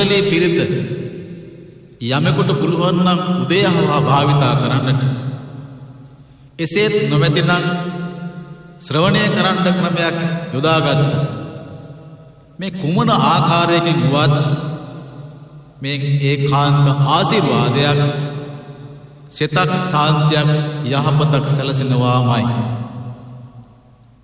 කුසලයේ පිරිත යමෙකුට පුළුවන් නම් උදේහවා භාවිතා කරන්නට. එසේත් නොමැතිනම් ශ්‍රවණය කරන්න ක්‍රමයක් යොදාගත්ත. මේ කුමන ආකාරයකින් වුවත් මේ ඒකාන්ත ආශිර්වාදයක්, සිතක් ශාන්තියක්, යහපතක් සැලසෙනවාමයි.